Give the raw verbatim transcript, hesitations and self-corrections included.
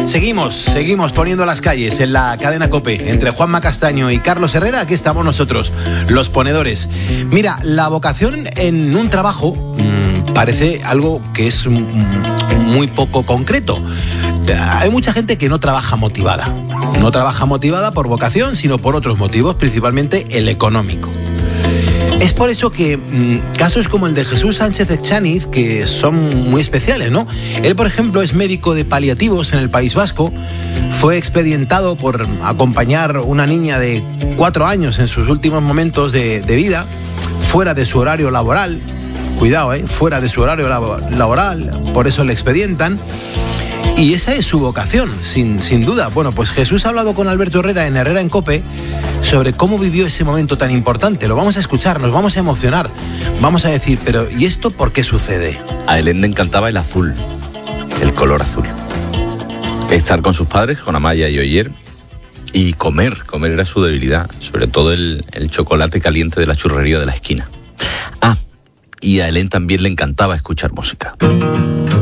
Seguimos, seguimos poniendo las calles en la cadena COPE. Entre Juanma Castaño y Carlos Herrera, aquí estamos nosotros, los ponedores. Mira, la vocación en un trabajo mmm, parece algo que es muy poco concreto. Hay mucha gente que no trabaja motivada. No trabaja motivada por vocación, sino por otros motivos, principalmente el económico. Es por eso que mmm, casos como el de Jesús Sánchez Echaniz, que son muy especiales, ¿no? Él, por ejemplo, es médico de paliativos en el País Vasco, fue expedientado por acompañar una niña de cuatro años en sus últimos momentos de, de vida, fuera de su horario laboral, cuidado, ¿eh? Fuera de su horario lab- laboral, por eso le expedientan. Y esa es su vocación, sin, sin duda. Bueno, pues Jesús ha hablado con Alberto Herrera en Herrera en COPE sobre cómo vivió ese momento tan importante. Lo vamos a escuchar, nos vamos a emocionar. Vamos a decir, pero ¿y esto por qué sucede? A Helen le encantaba el azul, el color azul. Estar con sus padres, con Amaya y Oyer, y comer. Comer era su debilidad, sobre todo el, el chocolate caliente de la churrería de la esquina. Ah, y a Helen también le encantaba escuchar música.